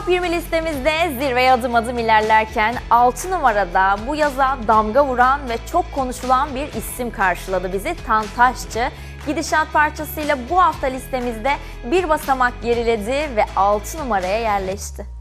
Top 20 listemizde zirveye adım adım ilerlerken 6 numarada bu yaza damga vuran ve çok konuşulan bir isim karşıladı bizi. Tantaşçı. Gidişat parçasıyla bu hafta listemizde bir basamak geriledi ve 6 numaraya yerleşti.